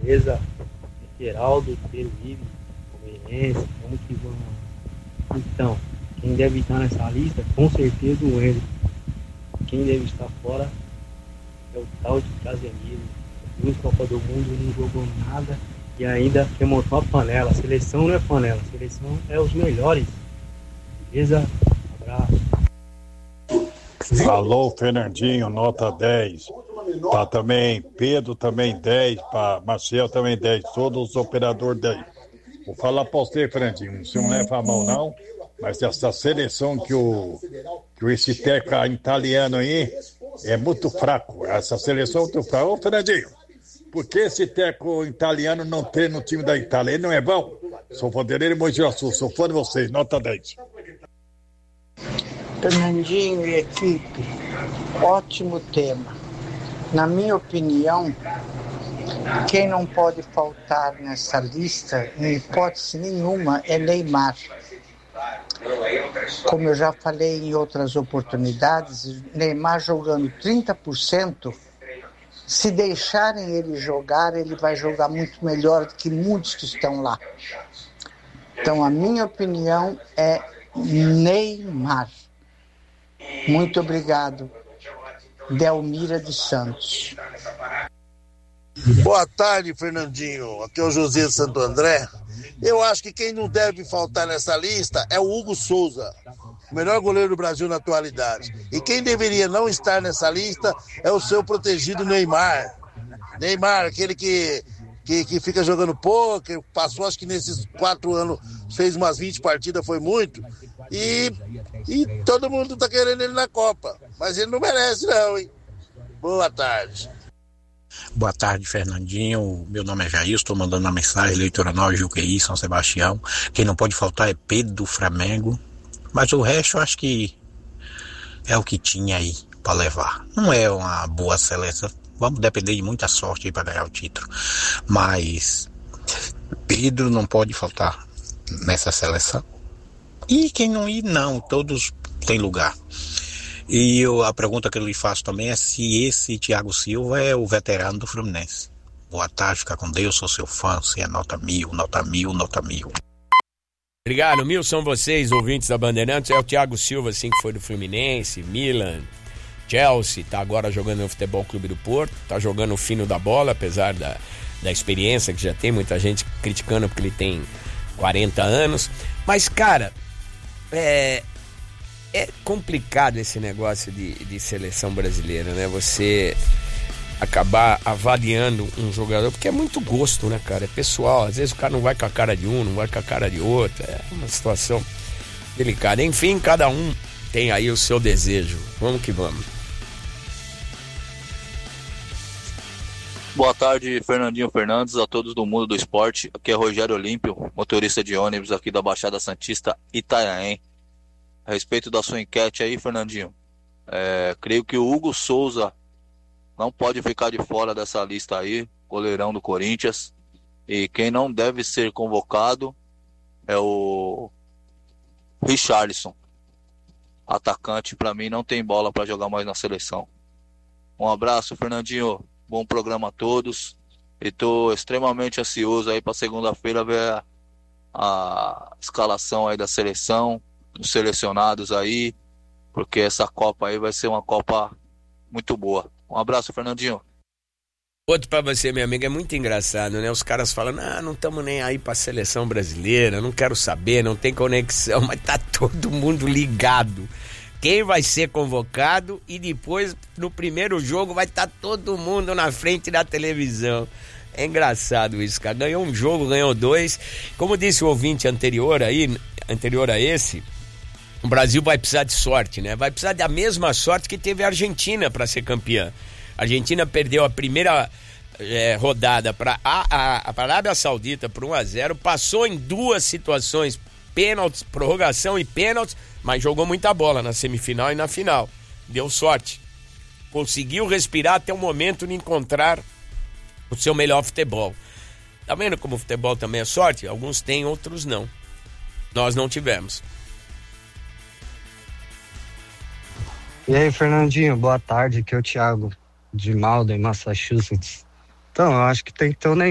beleza? Geraldo, Peruíbe, Palmeirense, vamos que vamos. Então, quem deve estar nessa lista, com certeza o Wendel. Quem deve estar fora é o tal de Casemiro. Duas Copa do Mundo, não jogou nada e ainda remontou a panela. A seleção não é panela, a seleção é os melhores. Beleza? Abraço. Alô, Fernandinho, nota 10. Tá também, Pedro também 10, Marcel também 10, todos os operadores 10. Vou falar pra você, Fernandinho, você não leva a mão não, mas essa seleção que esse técnico italiano aí é muito fraco. Essa seleção é muito fraca. Ô, Fernandinho, por que esse técnico italiano não treina no time da Itália? Ele não é bom? Sou Vanderlei Mogiaçu, sou fã de vocês, nota 10. Fernandinho e equipe, ótimo tema. Na minha opinião, quem não pode faltar nessa lista, em hipótese nenhuma, é Neymar. Como eu já falei em outras oportunidades, Neymar jogando 30%, se deixarem ele jogar, ele vai jogar muito melhor do que muitos que estão lá. Então, a minha opinião é Neymar. Muito obrigado. Delmira de Santos. Boa tarde, Fernandinho. Aqui é o José de Santo André. Eu acho que quem não deve faltar nessa lista é o Hugo Souza, o melhor goleiro do Brasil na atualidade. E quem deveria não estar nessa lista é o seu protegido Neymar. Neymar, aquele que fica jogando pôquer, passou acho que nesses 4 anos, fez umas 20 partidas, foi muito. E todo mundo tá querendo ele na Copa, mas ele não merece não, hein? Boa tarde. Boa tarde, Fernandinho. Meu nome é Jair, estou mandando uma mensagem, Leitora Nova, Juqueí, São Sebastião. Quem não pode faltar é Pedro do Flamengo, mas o resto eu acho que é o que tinha aí para levar. Não é uma boa seleção, vamos depender de muita sorte aí para ganhar o título, mas Pedro não pode faltar nessa seleção. E quem não ir, não, todos têm lugar. E a pergunta que eu lhe faço também é se esse Thiago Silva é o veterano do Fluminense. Boa tarde, fica com Deus, sou seu fã, você é nota 1000, nota 1000, nota 1000. Obrigado, 1000 são vocês, ouvintes da Bandeirantes. É o Thiago Silva, assim, que foi do Fluminense, Milan, Chelsea, tá agora jogando no Futebol Clube do Porto, tá jogando o fino da bola, apesar da experiência que já tem, muita gente criticando porque ele tem 40 anos. Mas, cara, é complicado esse negócio de seleção brasileira, né? Você acabar avaliando um jogador, porque é muito gosto, né, cara? É pessoal, às vezes o cara não vai com a cara de um, não vai com a cara de outro, é uma situação delicada. Enfim, cada um tem aí o seu desejo. Vamos que vamos. Boa tarde, Fernandinho Fernandes, a todos do mundo do esporte. Aqui é Rogério Olímpio, motorista de ônibus aqui da Baixada Santista, Itanhaém. A respeito da sua enquete aí, Fernandinho, creio que o Hugo Souza não pode ficar de fora dessa lista aí, goleirão do Corinthians. E quem não deve ser convocado é o Richarlison. Atacante, para mim, não tem bola para jogar mais na seleção. Um abraço, Fernandinho. Bom programa a todos. E tô extremamente ansioso aí para segunda-feira ver a escalação aí da seleção, os selecionados aí, porque essa Copa aí vai ser uma Copa muito boa. Um abraço, Fernandinho. Outro pra você, meu amigo, é muito engraçado, né? Os caras falam, não estamos nem aí pra seleção brasileira, não quero saber, não tem conexão, mas tá todo mundo ligado. Quem vai ser convocado e depois, no primeiro jogo, vai estar todo mundo na frente da televisão. É engraçado isso, cara. Ganhou um jogo, ganhou 2. Como disse o ouvinte anterior a esse, o Brasil vai precisar de sorte, né? Vai precisar da mesma sorte que teve a Argentina para ser campeã. A Argentina perdeu a primeira rodada para a Arábia Saudita por 1-0, passou em 2 situações, pênaltis, prorrogação e pênaltis, mas jogou muita bola na semifinal e na final. Deu sorte. Conseguiu respirar até o momento de encontrar o seu melhor futebol. Tá vendo como o futebol também é sorte? Alguns têm, outros não. Nós não tivemos. E aí, Fernandinho, boa tarde, aqui é o Thiago de Malden, Massachusetts. Então, eu acho que tem que ter